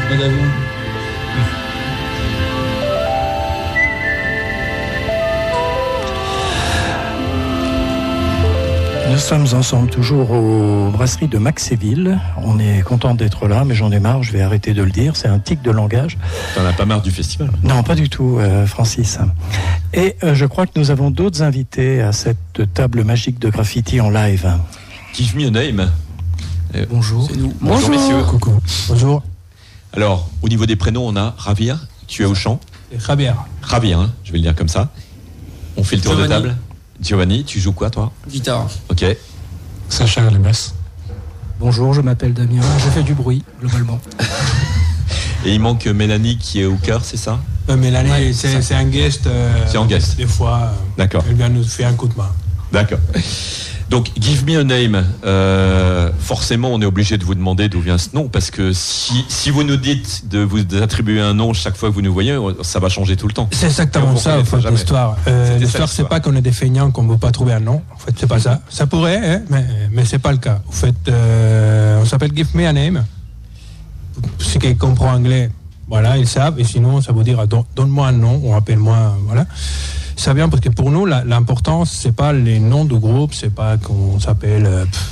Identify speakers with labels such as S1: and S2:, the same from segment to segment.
S1: Nous sommes ensemble toujours aux brasseries de Maxéville. On est content d'être là, mais j'en ai marre, je vais arrêter de le dire. C'est un tic de langage.
S2: T'en as pas marre du festival?
S1: Non, pas du tout, Francis. Et je crois que nous avons d'autres invités à cette table magique de graffiti en live.
S2: Give me a name.
S3: Bonjour.
S2: C'est nous. Bonjour messieurs.
S3: Coucou. Bonjour.
S2: Alors, au niveau des prénoms, on a Javier. Tu es au chant?
S3: Javier.
S2: Javier, hein, je vais le dire comme ça. On fait le tour de table. Giovanni, tu joues quoi toi?
S4: Guitare.
S2: Ok.
S5: Sacha à la basse.
S3: Bonjour, je m'appelle Damien, je fais du bruit, globalement.
S2: Et il manque Mélanie qui est au chœur, c'est ça?
S3: Mélanie, ouais, c'est un guest.
S2: C'est en guest.
S3: Des fois,
S2: d'accord.
S3: Elle vient nous faire un coup de main.
S2: D'accord. Donc, give me a name. Forcément, on est obligé de vous demander d'où vient ce nom, parce que si vous nous dites de vous attribuer un nom chaque fois que vous nous voyez, ça va changer tout le temps.
S3: C'est exactement ça, en fait, l'histoire. L'histoire, c'est pas qu'on est des feignants, qu'on ne veut pas trouver un nom. En fait, c'est pas ça. Ça pourrait, hein, mais c'est pas le cas. En fait, on s'appelle Give Me a Name. Ceux qui comprennent anglais, voilà, ils savent. Et sinon, ça veut dire donne-moi un nom ou appelle-moi, voilà. Ça vient parce que pour nous, l'importance, c'est pas les noms de groupe, c'est pas qu'on s'appelle,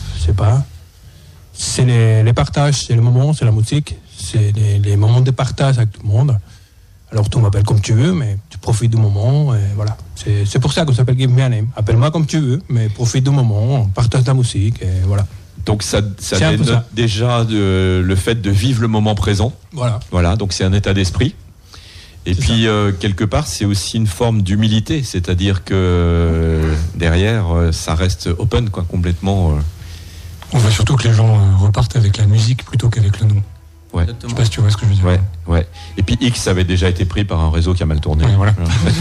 S3: c'est les partages, c'est le moment, c'est la musique, c'est les moments de partage avec tout le monde. Alors tu m'appelles comme tu veux, mais tu profites du moment, et voilà. C'est pour ça qu'on s'appelle Give Me a Name. Appelle-moi comme tu veux, mais profite du moment, partage ta musique, et voilà.
S2: Donc ça dénote déjà le fait de vivre le moment présent. Voilà, donc c'est un état d'esprit. Et c'est puis, quelque part, c'est aussi une forme d'humilité, c'est-à-dire que derrière, ça reste open, quoi, complètement.
S5: On veut surtout que les gens repartent avec la musique plutôt qu'avec le nom.
S2: Ouais.
S5: Je sais pas si tu vois ce que je veux dire.
S2: Ouais. Et puis X avait déjà été pris par un réseau qui a mal tourné.
S5: Ouais, voilà.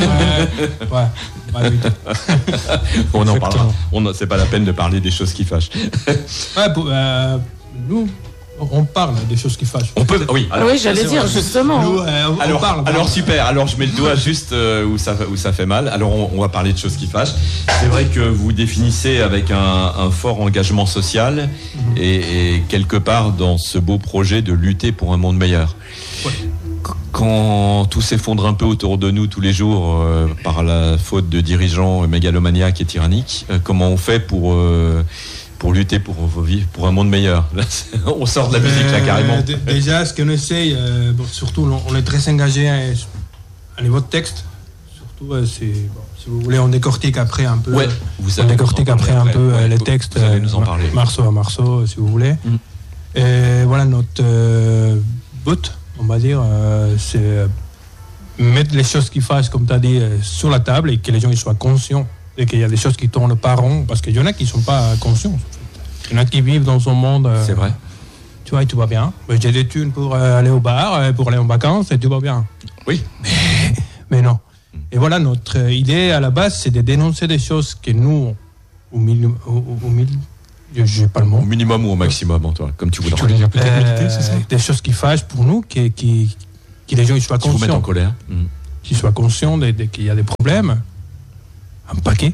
S2: On en parlera. C'est pas la peine de parler des choses qui fâchent.
S3: Nous, on parle des choses qui fâchent.
S2: On peut, oui.
S4: Alors, oui, j'allais dire justement.
S3: Nous, on parle.
S2: Alors super. Alors je mets le doigt juste où ça fait mal. Alors on va parler de choses qui fâchent. C'est vrai que vous définissez avec un fort engagement social et quelque part dans ce beau projet de lutter pour un monde meilleur.
S3: Ouais.
S2: Quand tout s'effondre un peu autour de nous tous les jours par la faute de dirigeants mégalomaniaques et tyranniques, comment on fait pour lutter pour un monde meilleur? Là, on sort de la musique là carrément.
S3: Déjà, ce qu'on essaye, surtout on est très engagé à niveau de texte. Surtout, si vous voulez, on décortique après un peu.
S2: Ouais,
S3: on décortique après un peu les textes.
S2: Vous allez nous en parler.
S3: Morceau à morceau, si vous voulez. Et voilà, notre but, on va dire, c'est mettre les choses qui fâchent, comme tu as dit, sur la table et que les gens ils soient conscients. Et qu'il y a des choses qui tournent pas rond, parce qu'il y en a qui ne sont pas conscients. Il y en a qui vivent dans son monde.
S2: C'est vrai.
S3: Tu vois, et tout va bien. J'ai des thunes pour aller au bar, pour aller en vacances, et tout va bien.
S2: Oui.
S3: Mais non. Et voilà, notre idée à la base, c'est de dénoncer des choses que nous, au j'ai pas le mot.
S2: Au minimum ou au maximum, Antoine, comme tu voudras.
S5: Tu voulais dire peut-être militer, c'est ça?
S3: Des choses qui fâchent pour nous, que les gens ils soient conscients.
S2: Qui vous mettent en colère.
S3: Qu'ils soient conscients qu'il y a des problèmes. Un paquet.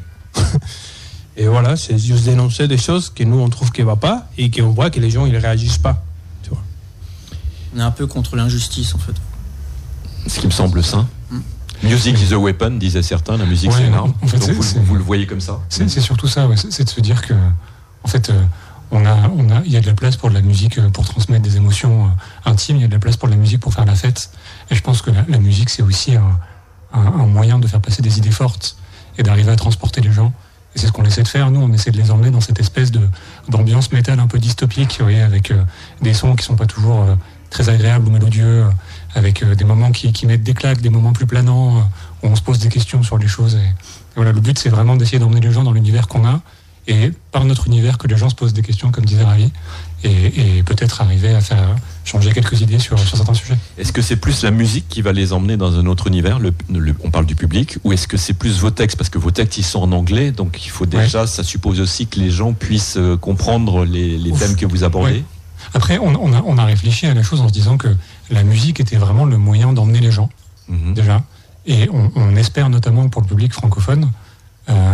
S3: Et voilà, c'est juste dénoncer des choses que nous on trouve qu'elles ne vont pas et qu'on voit que les gens ils réagissent pas. Tu vois.
S4: On est un peu contre l'injustice en fait.
S2: Ce qui me semble sain. Music is a weapon, disaient certains. La musique c'est une arme.
S5: En fait,
S2: donc vous le voyez comme ça.
S5: C'est surtout ça. Ouais. C'est de se dire que en fait il y a de la place pour de la musique pour transmettre des émotions intimes. Il y a de la place pour de la musique pour faire la fête. Et je pense que la musique c'est aussi un moyen de faire passer des idées fortes et d'arriver à transporter les gens. Et c'est ce qu'on essaie de faire. Nous, on essaie de les emmener dans cette espèce d'ambiance métal un peu dystopique, vous voyez, avec des sons qui sont pas toujours très agréables ou mélodieux, avec des moments qui mettent des claques, des moments plus planants, où on se pose des questions sur les choses. Et voilà, le but, c'est vraiment d'essayer d'emmener les gens dans l'univers qu'on a, et par notre univers que les gens se posent des questions, comme disait Ravi, et peut-être arriver à faire changer quelques idées sur certains sujets.
S2: Est-ce que c'est plus la musique qui va les emmener dans un autre univers, on parle du public, ou est-ce que c'est plus vos textes? Parce que vos textes, ils sont en anglais, donc il faut déjà, ça suppose aussi que les gens puissent comprendre les thèmes que vous abordez.
S5: Ouais. Après, on a réfléchi à la chose en se disant que la musique était vraiment le moyen d'emmener les gens, déjà. Et on espère notamment pour le public francophone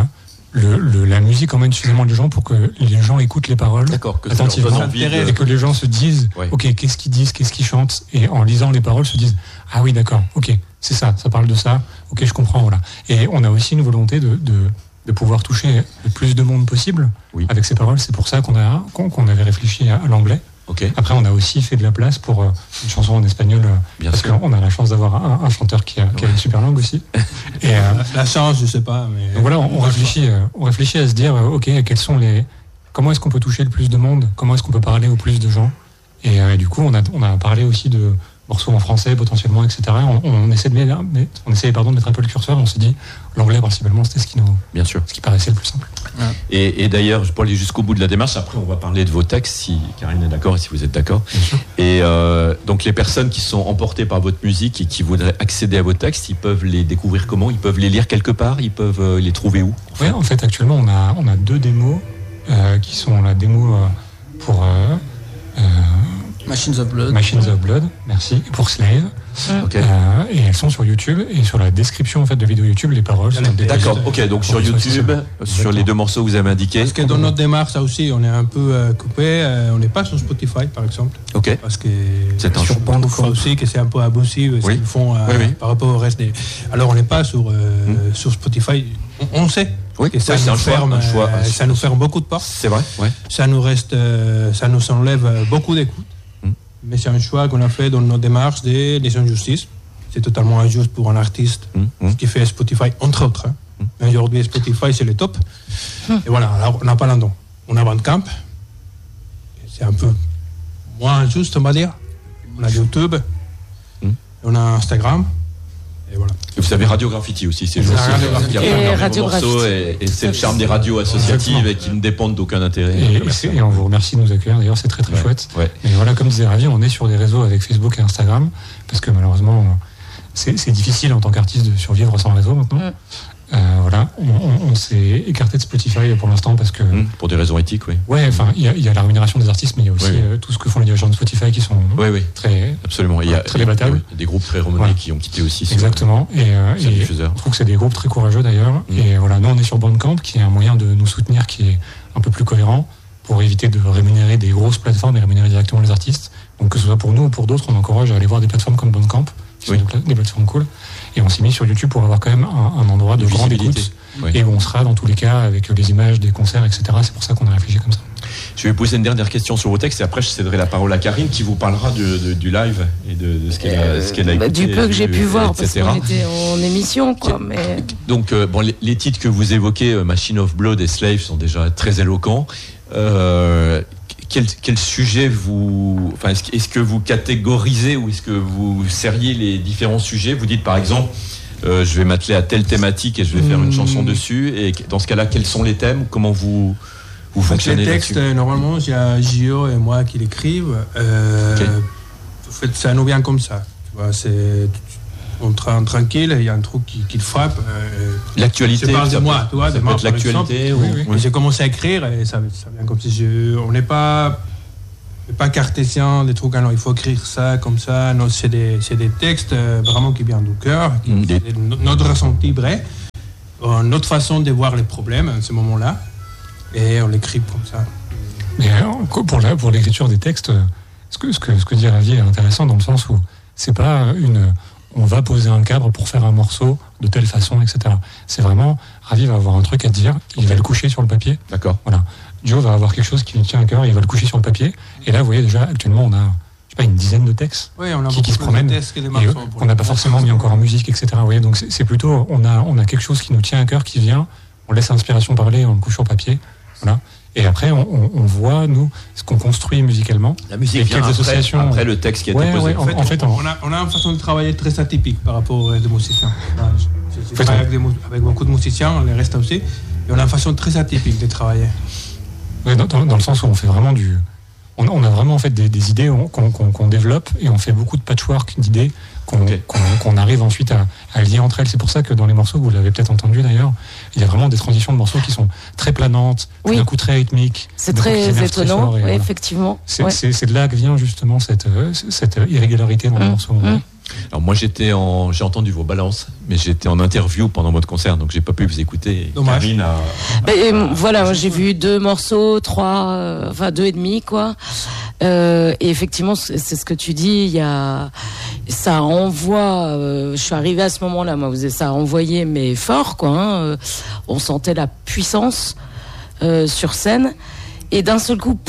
S5: la musique emmène suffisamment les gens pour que les gens écoutent les paroles attentivement et que les gens se disent ok, qu'est-ce qu'ils disent, qu'est-ce qu'ils chantent, et en lisant les paroles se disent ah oui d'accord, ok, c'est ça parle de ça, ok, je comprends, voilà. Et on a aussi une volonté de pouvoir toucher le plus de monde possible avec ces paroles. C'est pour ça qu'on avait réfléchi à l'anglais.
S2: Okay.
S5: Après, on a aussi fait de la place pour une chanson en espagnol, parce qu'on a la chance d'avoir un chanteur qui a une super langue aussi.
S3: Et, la chance, je sais pas. Mais
S5: donc voilà, on réfléchit à se dire, ok, comment est-ce qu'on peut toucher le plus de monde, comment est-ce qu'on peut parler au plus de gens. Et du coup, on a parlé aussi de morceaux en français potentiellement, etc. On essayait de mettre un peu le curseur. On s'est dit l'anglais principalement, c'était ce qui paraissait le plus simple.
S2: Et d'ailleurs, pour aller jusqu'au bout de la démarche, après on va parler de vos textes, si Karine est d'accord et si vous êtes d'accord. Et donc les personnes qui sont emportées par votre musique et qui voudraient accéder à vos textes, ils peuvent les découvrir comment? Ils peuvent les lire quelque part? Ils peuvent les trouver où?
S5: En fait actuellement on a 2 démos qui sont la démo pour
S4: Machines of Blood.
S5: Merci. Pour Slave. Et elles sont sur YouTube, et sur la description en fait de vidéo YouTube, les paroles sont
S2: d'accord, ok, donc sur YouTube, sur les 2 morceaux que vous avez indiqués.
S3: Parce que dans notre démarche, ça aussi, on est un peu coupé. On n'est pas sur Spotify, par exemple.
S2: Ok.
S3: Parce que
S2: c'est un
S3: sur Bandcamp aussi, que c'est un peu abusif ce qu'ils font par rapport au reste des. Alors on n'est pas sur Spotify. On sait.
S2: Oui,
S3: et ça nous ferme beaucoup de portes.
S2: C'est vrai. Ouais.
S3: Ça nous enlève beaucoup d'écoute. Mais c'est un choix qu'on a fait dans nos démarches des injustices. C'est totalement injuste pour un artiste qui fait Spotify, entre autres. Aujourd'hui, Spotify, c'est le top. Et voilà, alors, on n'a pas l'endon. On a Bandcamp. C'est un peu moins injuste, on va dire. On a YouTube. On a Instagram. Et voilà.
S2: Et vous avez Radio Graffiti aussi, c'est juste
S6: Radio
S2: morceaux et c'est le charme des radios associatives et qui ne dépendent d'aucun intérêt.
S5: Et on vous remercie de nous accueillir, d'ailleurs c'est très chouette. Et voilà, comme disait Ravi, on est sur des réseaux avec Facebook et Instagram, parce que malheureusement c'est difficile en tant qu'artiste de survivre sans réseau maintenant. Voilà, on s'est écarté de Spotify pour l'instant parce que
S2: pour des raisons éthiques,
S5: Ouais, enfin il y a la rémunération des artistes, mais il y a aussi tout ce que font les dirigeants de Spotify qui sont très
S2: absolument. Il y a
S5: très débattables.
S2: Des groupes très renommés qui ont quitté aussi.
S5: Exactement. Et je trouve que c'est des groupes très courageux d'ailleurs. Et voilà, nous on est sur Bandcamp, qui est un moyen de nous soutenir qui est un peu plus cohérent pour éviter de rémunérer des grosses plateformes et rémunérer directement les artistes. Donc que ce soit pour nous ou pour d'autres, on encourage à aller voir des plateformes comme Bandcamp, qui sont des plateformes cool. Et on s'est mis sur YouTube pour avoir quand même un endroit de grande écoute et où on sera dans tous les cas avec les images des concerts, etc. C'est pour ça qu'on a réfléchi comme ça.
S2: Je vais poser une dernière question sur vos textes et après je céderai la parole à Karine qui vous parlera du live et de ce qu'elle a écouté.
S6: Du peu que j'ai pu voir, parce qu'on était en émission.
S2: Donc les titres que vous évoquez, Machine of Blood et Slave, sont déjà très éloquents. Quel sujet est-ce que vous catégorisez ou est-ce que vous serriez les différents sujets? Vous dites par exemple, je vais m'atteler à telle thématique et je vais faire une chanson dessus. Et dans ce cas-là, quels sont les thèmes? Comment vous fonctionnez?
S3: Les textes, normalement, il y a Gio et moi qui l'écrivent. En fait, ça nous vient comme ça. Tu vois, on train tranquille, il y a un truc qui le frappe.
S2: L'actualité.
S3: Je parle de moi, tu vois,
S2: ça peut être l'actualité.
S3: Oui. J'ai commencé à écrire et ça vient comme si on n'est pas cartésien, des trucs, alors il faut écrire ça comme ça. Non, c'est des textes vraiment qui viennent du cœur, notre ressenti vrai, notre façon de voir les problèmes à ce moment-là, et on l'écrit comme ça.
S5: Mais pour l'écriture des textes, ce que dit Ravi est intéressant dans le sens où c'est pas on va poser un cadre pour faire un morceau de telle façon, etc. C'est vraiment, Ravi va avoir un truc à dire, il va le coucher sur le papier.
S2: D'accord.
S5: Voilà. Joe va avoir quelque chose qui lui tient à cœur, il va le coucher sur le papier. Et là, vous voyez déjà, actuellement, on a, une dizaine de textes qui se promènent. On n'a pas forcément mis encore en musique, etc. Vous voyez, donc c'est plutôt, on a quelque chose qui nous tient à cœur, qui vient, on laisse l'inspiration parler, on le couche sur papier. Voilà. Et après, on voit, nous, ce qu'on construit musicalement.
S2: La musique vient après le texte qui a été posé.
S3: En fait, on a une façon de travailler très atypique par rapport aux musiciens. Je travaille avec beaucoup de musiciens, on les reste aussi. Et on a une façon très atypique de travailler.
S5: Oui, dans le sens où on fait vraiment on a vraiment en fait des idées qu'on développe et on fait beaucoup de patchwork d'idées qu'on arrive ensuite à lier entre elles. C'est pour ça que dans les morceaux, vous l'avez peut-être entendu d'ailleurs, il y a vraiment des transitions de morceaux qui sont très planantes, d'un coup très rythmiques.
S6: C'est très étonnant, voilà. Effectivement.
S5: C'est de là que vient justement cette irrégularité dans les morceaux.
S2: Alors moi j'ai entendu vos balances, mais j'étais en interview pendant votre concert, donc j'ai pas pu vous écouter.
S1: Dommage.
S6: Voilà, moi, j'ai vu 2 morceaux, 3, 2 et demi quoi. Et effectivement, c'est ce que tu dis. Ça envoie. Je suis arrivée à ce moment-là, moi, ça a envoyé, mais fort quoi. Hein, on sentait la puissance sur scène. Et d'un seul coup,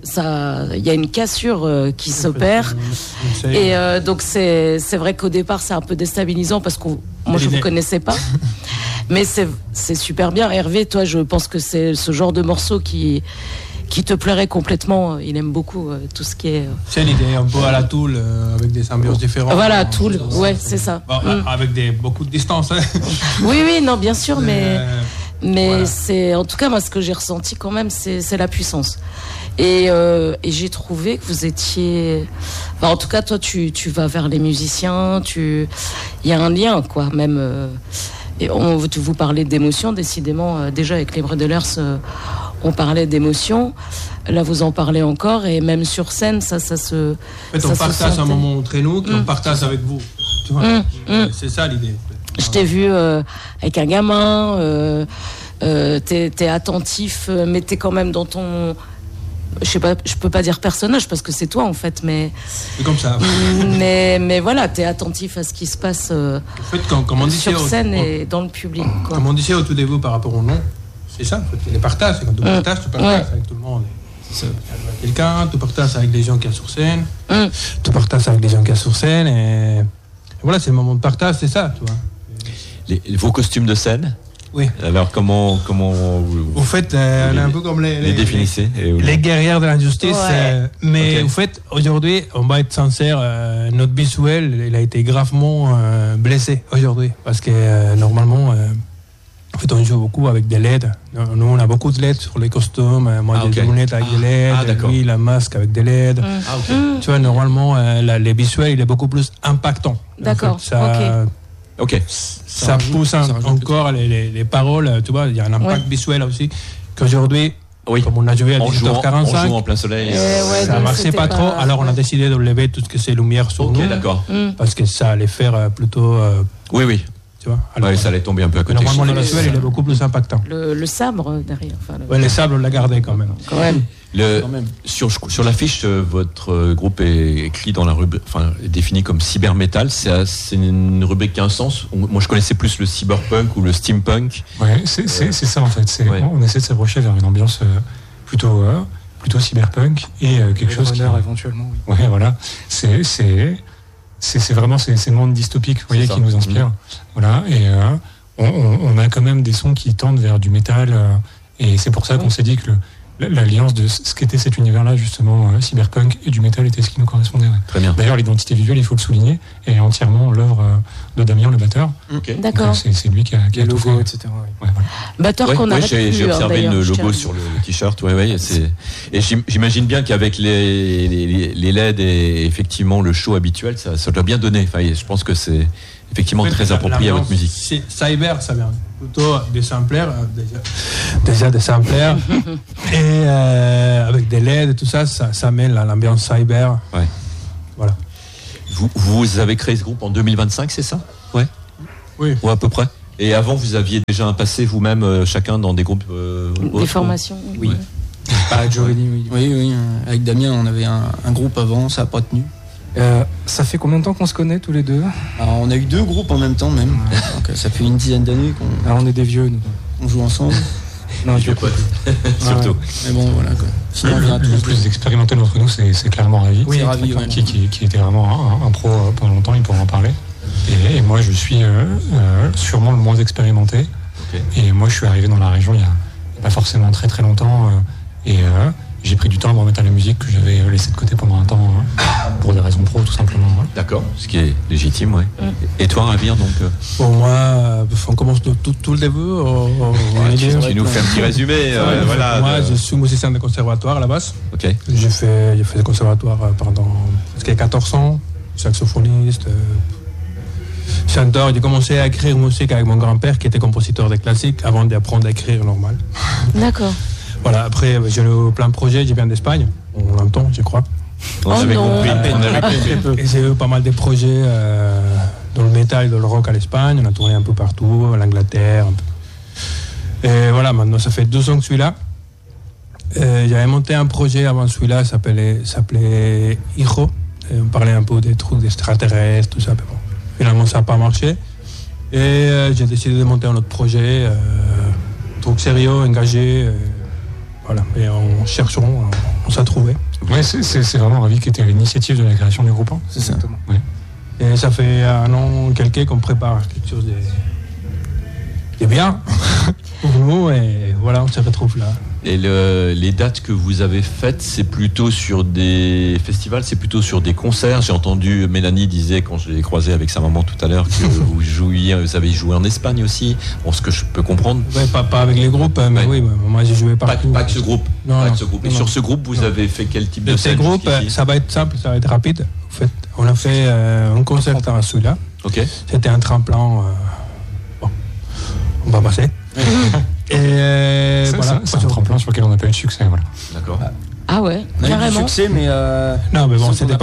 S6: il y a une cassure qui s'opère. Et donc c'est vrai qu'au départ, c'est un peu déstabilisant parce que moi, je vous connaissais pas. Mais c'est super bien. Hervé, toi, je pense que c'est ce genre de morceau qui te plairait complètement. Il aime beaucoup tout ce qui est...
S3: C'est l'idée, un peu à la Tool, avec des ambiances différentes.
S6: Voilà, Tool, ouais, c'est ça.
S3: Bon, avec beaucoup de distance. Hein.
S6: Oui, non, bien sûr, mais voilà. C'est, en tout cas, moi, ce que j'ai ressenti quand même, c'est la puissance. Et j'ai trouvé que vous étiez... Enfin, en tout cas, toi, tu vas vers les musiciens, il y a un lien, quoi, même... Et vous parlez d'émotion, décidément, déjà avec les Brudelers, on parlait d'émotion. Là, vous en parlez encore, et même sur scène, ça se... En
S3: fait, on partage un moment entre nous, qu'on partage avec vous. Tu vois, c'est ça l'idée.
S6: Je t'ai vu avec un gamin, t'es attentif, mais t'es quand même dans ton... Je sais pas, je peux pas dire personnage parce que c'est toi en fait, mais...
S3: C'est comme ça.
S6: mais voilà, t'es attentif à ce qui se passe
S3: en fait, comme on
S6: sur scène et dans le public. Quoi.
S3: Comme on disait au tout début par rapport au nom, c'est ça, en fait, les partages. Quand tu partages, tu partages avec tout le monde. C'est ça. Quelqu'un, tu partages avec les gens qui sont sur scène, tu partages avec les gens qui sont sur scène, et voilà, c'est le moment de partage, c'est ça, tu vois.
S2: Vos costumes de scène?
S3: Oui.
S2: Alors comment vous
S3: faites, on est un peu comme les
S2: définissez
S3: les guerrières de l'injustice.
S6: Ouais.
S3: Mais vous faites, aujourd'hui, on va être sincère, notre visuel, il a été gravement blessé aujourd'hui. Parce que normalement, en fait, on joue beaucoup avec des LED. Nous, on a beaucoup de LED sur les costumes. Moi, j'ai des lunettes avec des LED. Lui, la masque avec des LED. Tu vois, normalement, les visuels, il est beaucoup plus impactant.
S6: D'accord.
S3: En fait, ça, ça pousse encore les paroles, tu vois, il y a un impact visuel aussi qu'aujourd'hui, comme on a joué à 18h45,
S2: on joue en plein soleil,
S3: ça marchait pas trop, alors on a décidé de lever tout ce que c'est lumière sur nous, parce que ça allait faire plutôt tu vois, alors,
S2: ça allait tomber un peu à côté.
S3: Normalement le visuel il est beaucoup plus impactant.
S6: Le sabre derrière.
S3: Les sabres on l'a gardé quand même.
S2: Sur l'affiche, votre groupe est écrit dans la rubrique, est défini comme cybermetal. C'est une rubrique qui a un sens. Moi, je connaissais plus le cyberpunk ou le steampunk.
S5: Ouais, c'est ça en fait. On essaie de s'approcher vers une ambiance plutôt cyberpunk et quelque chose qui
S7: éventuellement. Oui.
S5: Ouais, voilà. C'est vraiment ces mondes dystopiques, vous voyez, qui nous inspirent. Voilà. Et on a quand même des sons qui tendent vers du métal. Et c'est pour ça qu'on s'est dit que l'alliance de ce qu'était cet univers-là, justement, cyberpunk et du métal était ce qui nous correspondait. Ouais.
S2: Très bien.
S5: D'ailleurs, l'identité visuelle, il faut le souligner, est entièrement l'œuvre de Damien, le batteur.
S6: Okay. D'accord.
S5: Donc, c'est lui qui a
S7: le logo,
S5: tout fait.
S7: etc.
S5: Ouais, voilà.
S6: Batteur qu'on a
S2: j'ai observé le logo sur le t-shirt. Et j'imagine bien qu'avec les LED et effectivement le show habituel, ça doit bien donner. Je pense que c'est effectivement très approprié à votre musique.
S3: C'est cyber, ça vient plutôt des samplers, déjà des samplers, et avec des LED et tout ça, ça mêle l'ambiance cyber.
S2: Ouais.
S3: Voilà.
S2: Vous avez créé ce groupe en 2025, c'est ça? Ouais.
S3: Oui.
S2: Ou à peu près. Et avant, vous aviez déjà un passé vous-même, chacun dans des groupes
S6: des formations.
S7: Oui. Avec Giovanni, oui. Avec Damien, on avait un groupe avant, ça n'a pas tenu.
S8: Ça fait combien de temps qu'on se connaît tous les deux?
S7: Alors, on a eu 2 groupes en même temps même. Donc, ça fait une dizaine d'années qu'on.
S8: Alors on est des vieux nous.
S7: On joue ensemble.
S2: Non, je pas. Surtout.
S7: Mais bon, voilà quoi. Sinon,
S5: le plus expérimenté d'entre nous, c'est clairement Ravi.
S7: Oui, Ravi,
S5: qui était vraiment un pro pendant longtemps, il pourra en parler. Et moi, je suis sûrement le moins expérimenté. Okay. Et moi, je suis arrivé dans la région il y a pas forcément très très longtemps. Et j'ai pris du temps à me remettre à la musique que j'avais laissé de côté pendant un temps pour des raisons pro tout simplement.
S2: D'accord, ce qui est légitime, oui. Et toi, Ravir, donc
S3: Pour moi, on commence tout le début.
S2: Tu nous fais un petit résumé. Voilà,
S3: moi, je suis musicien de conservatoire à la base.
S2: Okay.
S3: J'ai fait le conservatoire pendant presque 14 ans, saxophoniste, chanteur. J'ai commencé à écrire musique avec mon grand-père qui était compositeur de classiques avant d'apprendre à écrire normal.
S6: D'accord.
S3: Voilà, après j'ai eu plein de projets, je viens d'Espagne, on l'entend, je crois.
S2: On avait compris.
S3: Et j'ai eu pas mal de projets dans le métal et dans le rock à l'Espagne. On a tourné un peu partout, à l'Angleterre. Et voilà, maintenant ça fait 2 ans que je suis là. J'avais monté un projet avant celui-là, s'appelait Hijo. Et on parlait un peu des trucs d'extraterrestres, tout ça. Mais bon, finalement, ça n'a pas marché. Et j'ai décidé de monter un autre projet, truc sérieux, engagé. Voilà, et en cherchant, on s'est trouvé.
S5: Ouais, c'est vraiment Ravi qui était à l'initiative de la création du groupe.
S3: C'est ça. Ouais. Et ça fait 1 an quelques qu'on prépare quelque chose de bien pour nous, et voilà, on se retrouve là.
S2: Et les dates que vous avez faites, c'est plutôt sur des festivals, c'est plutôt sur des concerts. J'ai entendu Mélanie disait, quand je l'ai croisée avec sa maman tout à l'heure, que vous avez joué en Espagne aussi. Bon, ce que je peux comprendre.
S3: Ouais, pas avec les groupes, mais oui, moi j'ai joué partout.
S2: Pas que ce groupe.
S3: Non.
S2: Et sur ce groupe, vous avez fait quel type de scène?
S3: Ce groupe, ça va être simple, ça va être rapide. En fait, on a fait un concert à celui-là.
S2: Ok.
S3: C'était un tremplin. Bon, on va passer. Et voilà,
S5: c'est un tremplin sur lequel on n'a pas eu de succès, voilà.
S2: D'accord.
S6: Ah ouais,
S7: on a eu du
S6: carrément.
S7: succès, mais
S3: non, mais bon, c'est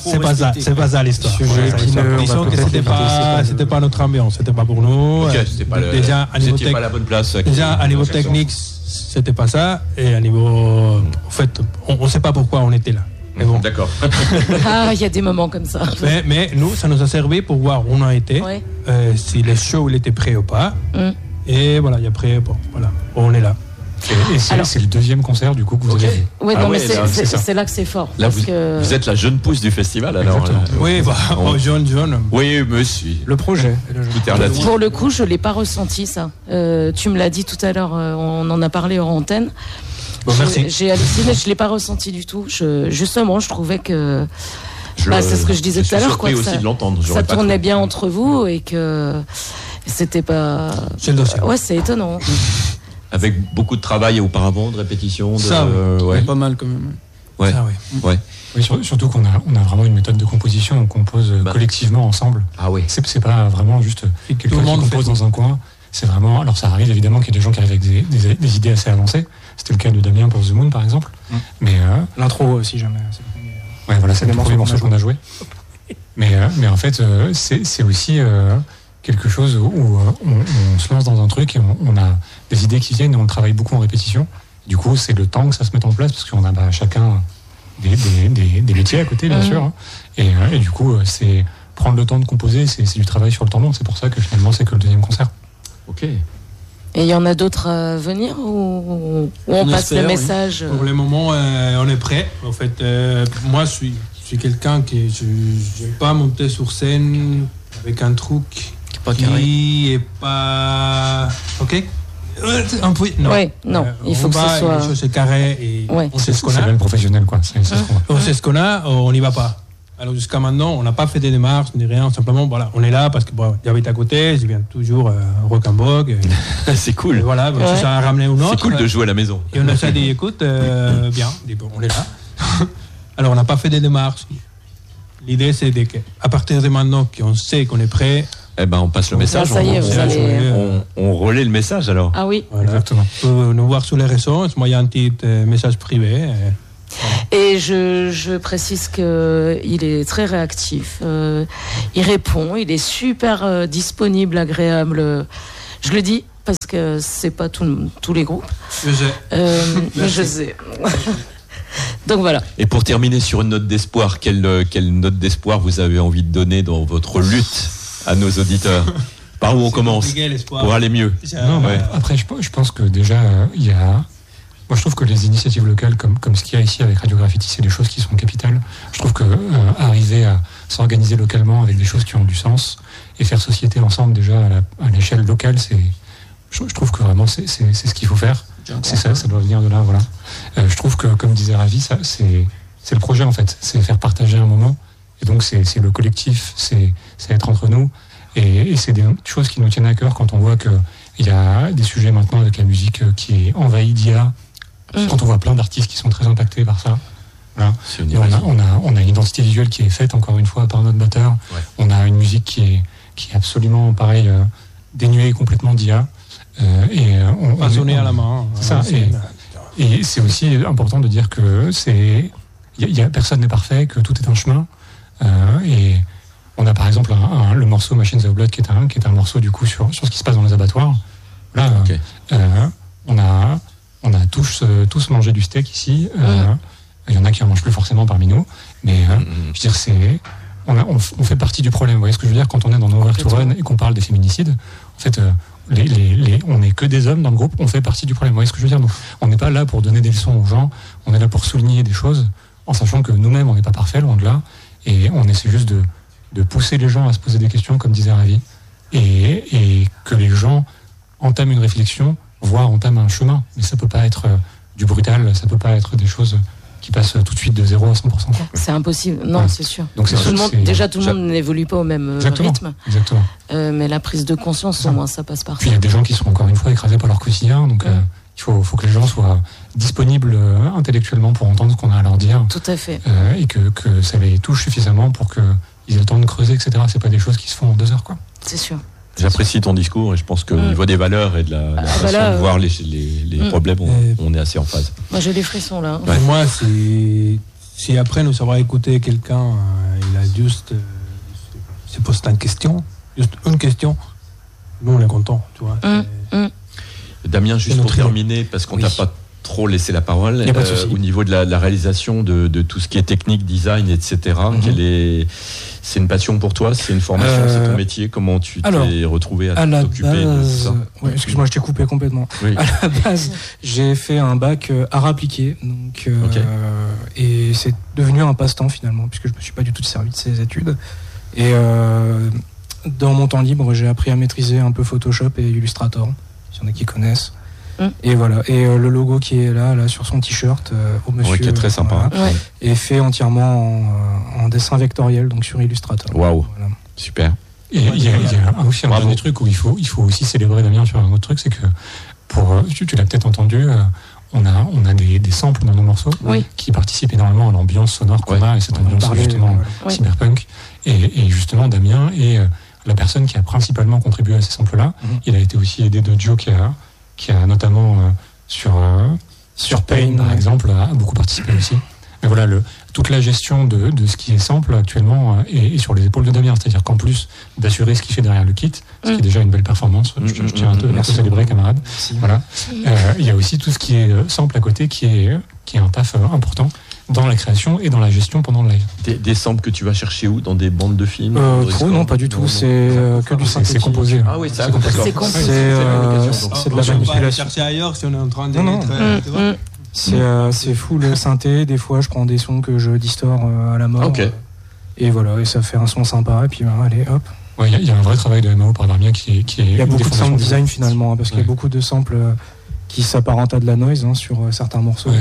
S3: pas ça l'histoire. Disons que c'était pas notre ambiance, c'était pas pour nous.
S2: Okay, déjà à niveau pas la bonne place.
S3: Déjà à niveau technique, c'était pas ça, et à niveau, en fait, on sait pas pourquoi on était là. Mais bon.
S2: D'accord.
S6: Ah, il y a des moments comme ça.
S3: Mais nous, ça nous a servi pour voir où on a été,
S6: ouais.
S3: Si les shows il était prêt ou pas. Et voilà, et après, bon, voilà, on est là.
S5: Et c'est le 2e concert du coup que vous avez vu.
S6: Oui, mais c'est là que c'est fort.
S2: Là, vous êtes la jeune pousse du festival alors.
S3: Oui, jeune.
S2: Oui, monsieur.
S8: Le projet.
S6: Pour le coup, je ne l'ai pas ressenti ça. Tu me l'as dit tout à l'heure, on en a parlé hors antenne.
S3: Bon, merci.
S6: J'ai halluciné, je ne l'ai pas ressenti du tout. Justement, je trouvais que... c'est ce que je disais tout à l'heure.
S2: Je suis surpris aussi de l'entendre.
S6: Ça tournait bien entre vous et que c'était pas...
S3: C'est le dossier.
S6: Ouais, c'est étonnant.
S2: Avec beaucoup de travail auparavant, de répétition.
S3: Ça,
S7: ouais. Pas mal quand même.
S2: Ouais.
S3: Ça,
S2: ouais.
S5: Oui, surtout qu'on a vraiment une méthode de composition, on compose collectivement ensemble.
S2: Ah oui.
S5: C'est pas vraiment juste quelqu'un qui compose dans un coin. C'est vraiment... Alors ça arrive évidemment qu'il y a des gens qui arrivent avec des idées assez avancées. C'était le cas de Damien pour The Moon par exemple. Mais
S8: l'intro aussi jamais.
S5: Ouais, voilà, c'est le premier morceau qu'on a joué. Mais en fait, c'est aussi quelque chose où on se lance dans un truc et on a des idées qui viennent et on travaille beaucoup en répétition. Du coup, c'est le temps que ça se mette en place parce qu'on a chacun des métiers à côté, bien sûr. Hein. Et du coup, c'est prendre le temps de composer, c'est du travail sur le temps long. C'est pour ça que finalement, c'est que le 2e concert.
S2: Ok.
S6: Et il y en a d'autres à venir ou on passe le message?
S3: Pour le moment, on est prêt. En fait, moi, je suis quelqu'un qui n'aime pas monter sur scène avec un truc qui est pas... Ok. Non.
S6: Ouais, non. Il faut que ce soit...
S3: Les choses c'est carré et on sait ce qu'on a.
S5: C'est même professionnel, quoi.
S3: On sait ce qu'on a, on n'y va pas. Alors jusqu'à maintenant, on n'a pas fait des démarches ni rien. Simplement, voilà, on est là parce que j'habite à côté, je viens toujours Rocambog.
S2: C'est cool.
S3: Et voilà, ça a ramené une autre.
S2: C'est cool de jouer à la maison.
S3: Et on a ça dit, écoute, bien, on est là. Alors on n'a pas fait des démarches. L'idée c'est qu'à partir de maintenant qu'on sait qu'on est prêt,
S2: on passe le message.
S6: Ça y est,
S2: on relaie le message alors.
S6: Ah oui.
S3: Voilà. Exactement. Pour nous voir sur les réseaux, il y a un petit message privé.
S6: Et je précise qu'il est très réactif, il répond, il est super disponible, agréable. Je le dis parce que c'est pas tous les groupes.
S3: Je sais.
S6: Mais je sais. Donc voilà.
S2: Et pour terminer sur une note d'espoir, quelle note d'espoir vous avez envie de donner dans votre lutte à nos auditeurs? Par où on commence pour aller mieux?
S5: Non, après, je pense que déjà, il y a... Moi, je trouve que les initiatives locales, comme ce qu'il y a ici avec Radio Graffiti, c'est des choses qui sont capitales. Je trouve que arriver à s'organiser localement avec des choses qui ont du sens et faire société ensemble déjà à l'échelle locale, je trouve que vraiment c'est ce qu'il faut faire. C'est ça doit venir de là, voilà. Je trouve que, comme disait Ravi, c'est le projet en fait, c'est faire partager un moment. Et donc c'est le collectif, c'est être entre nous. Et c'est des choses qui nous tiennent à cœur quand on voit qu'il y a des sujets maintenant avec la musique qui est envahie d'IA. Quand on voit plein d'artistes qui sont très impactés par ça. Voilà. Et on a une identité visuelle qui est faite encore une fois par notre batteur. Ouais. On a une musique qui est absolument pareil, dénuée complètement d'IA.
S3: Façonné à la main.
S5: C'est ça. Et c'est aussi important de dire que il personne n'est parfait, que tout est un chemin. Et on a par exemple le morceau Machines of Blood qui est un morceau du coup sur ce qui se passe dans les abattoirs. Là, on a tous mangé du steak ici. Il y en a qui en mangent plus forcément parmi nous, mais je veux dire on fait partie du problème. Vous voyez ce que je veux dire quand on est dans Nowhere to Run et qu'on parle des féminicides. En fait, on n'est que des hommes dans le groupe. On fait partie du problème. Vous voyez ce que je veux dire. Donc, on n'est pas là pour donner des leçons aux gens. On est là pour souligner des choses, en sachant que nous-mêmes on n'est pas parfaits, loin de là, et on essaie juste de pousser les gens à se poser des questions, comme disait Ravi, et que les gens entament une réflexion, voire entament un chemin. Mais ça peut pas être du brutal, ça peut pas être des choses qui passent tout de suite de 0 à 100%.
S6: C'est impossible, non, c'est sûr.
S5: Donc tout
S6: le monde n'évolue pas au même rythme.
S5: Exactement.
S6: Mais la prise de conscience, au moins, ça passe par ça.
S5: Puis il y a des gens qui sont encore une fois écrasés par leur quotidien, donc il faut que les gens soient disponibles intellectuellement pour entendre ce qu'on a à leur dire.
S6: Tout à fait.
S5: Et que ça les touche suffisamment pour qu'ils aient le temps de creuser, etc. C'est pas des choses qui se font en 2 heures, quoi.
S6: C'est sûr.
S2: J'apprécie ton discours et je pense qu'au niveau des valeurs et de la façon de voir les problèmes, on est assez en phase.
S6: Moi, j'ai des frissons là.
S3: Pour moi, si après nous savoir écouter quelqu'un, il a juste se pose une question, juste une question, nous on est content, tu vois.
S2: Damien, juste pour terminer, parce qu'on t'a pas trop laissé la parole, au niveau de la réalisation de tout ce qui est technique, design, etc. C'est une passion pour toi, c'est une formation, c'est ton métier. Comment tu t'es retrouvé à t'occuper de ça?
S8: Excuse-moi, je t'ai coupé complètement. Oui. À la base, j'ai fait un bac art appliqué, donc, et c'est devenu un passe-temps finalement, puisque je me suis pas du tout servi de ces études. Et dans mon temps libre, j'ai appris à maîtriser un peu Photoshop et Illustrator, s'il y en a qui connaissent. Et voilà, et le logo qui est là sur son t-shirt au monsieur,
S2: qui est très sympa,
S8: est fait entièrement en dessin vectoriel, donc sur Illustrator.
S2: Waouh, voilà. Super.
S5: Et il y a aussi un dernier truc où il faut aussi célébrer Damien sur un autre truc, c'est que tu l'as peut-être entendu, on a des samples dans nos morceaux qui participent énormément à l'ambiance sonore qu'on a, et cette ambiance justement cyberpunk. Et justement, Damien est la personne qui a principalement contribué à ces samples-là. Il a été aussi aidé de Joe qui a notamment sur Pain, par exemple, a beaucoup participé aussi. Mais voilà, toute la gestion de ce qui est sample actuellement est sur les épaules de Damien. C'est-à-dire qu'en plus d'assurer ce qu'il fait derrière le kit, ce qui est déjà une belle performance, je tiens à te célébrer, camarade. Voilà. Il y a aussi tout ce qui est sample à côté, qui est un taf important dans la création et dans la gestion pendant le live.
S2: Des samples que tu vas chercher où? Dans des bandes de films?
S8: Non, pas du tout. C'est que du synthétique.
S5: C'est composé.
S2: Ah oui,
S6: c'est composé.
S8: C'est de la manipulation.
S3: On va chercher ailleurs si on est en train de
S8: c'est full synthé. Des fois, je prends des sons que je distore à la mort. Et voilà, et ça fait un son sympa. Et puis allez, hop.
S5: Ouais, il y a un vrai travail de MAO par Damien qui est.
S8: Il y a beaucoup de sound design finalement, parce qu'il y a beaucoup de samples qui s'apparentent à de la noise sur certains morceaux.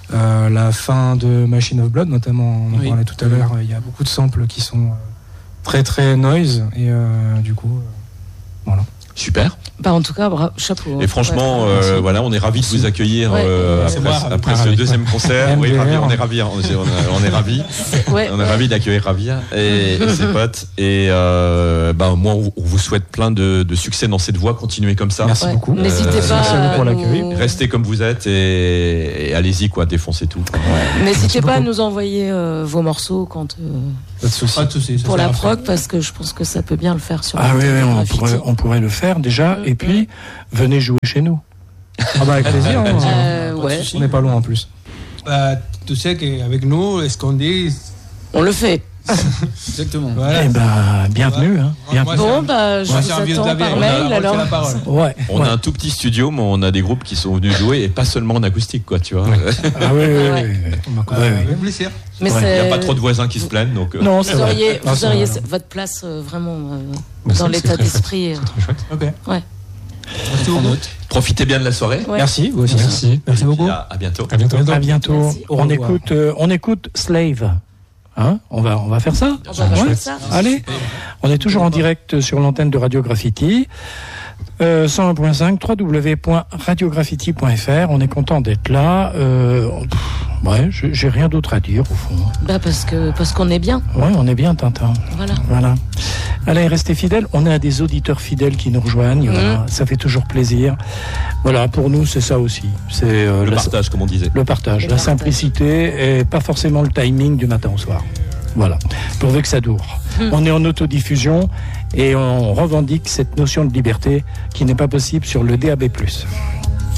S8: La fin de Machine of Blood, notamment, on en parlait tout à l'heure, il y a beaucoup de samples qui sont très très noise, et du coup, voilà.
S2: Super.
S6: En tout cas, chapeau.
S2: Et franchement, on est ravis de vous accueillir après ce deuxième concert. Oui, Ravi, on est ravis. On est ravis. On est ravis d'accueillir Ravia et ses potes. Et moi, on vous souhaite plein de succès dans cette voie. Continuez comme ça.
S8: Merci beaucoup.
S6: N'hésitez pas
S8: pour l'accueil.
S2: Restez comme vous êtes et allez-y, défoncez tout.
S6: N'hésitez pas à nous envoyer vos morceaux quand.
S8: Pas de souci.
S6: Pour la proc, parce que je pense que ça peut bien le faire sur.
S1: On pourrait le faire déjà. Et puis, venez jouer chez nous.
S8: Avec plaisir. On n'est pas loin en plus.
S3: Tu sais qu'avec nous, ce qu'on dit,
S6: on le fait.
S3: Exactement.
S1: Voilà. Bienvenue. Bienvenue.
S6: Je vous attends par mail alors.
S2: On a un tout petit studio, mais on a des groupes qui sont venus jouer et pas seulement en acoustique, tu vois.
S1: Ah oui.
S3: plaisir.
S6: Mais
S2: il n'y a pas trop de voisins qui se plaignent, donc.
S1: Non,
S6: vous auriez votre place vraiment dans l'état d'esprit.
S5: C'est très chouette.
S3: Ok.
S6: Ouais.
S3: Merci beaucoup.
S2: Profitez bien de la soirée.
S8: Merci, vous aussi.
S5: Merci
S8: beaucoup.
S2: À bientôt.
S1: À bientôt. On écoute Slave. On va faire ça. Allez, on est toujours en direct sur l'antenne de Radio Graffiti. 101.5 www.radiograffiti.fr. On est content d'être là. J'ai rien d'autre à dire au fond.
S6: Parce qu'on est bien.
S1: Ouais, on est bien, Tintin.
S6: Voilà.
S1: Allez, restez fidèles. On a des auditeurs fidèles qui nous rejoignent. Voilà, ça fait toujours plaisir. Voilà, pour nous, c'est ça aussi. C'est
S2: le partage, comme on disait.
S1: Le partage, la simplicité et pas forcément le timing du matin au soir. Voilà, pourvu que ça dure. On est en autodiffusion et on revendique cette notion de liberté qui n'est pas possible sur le DAB+.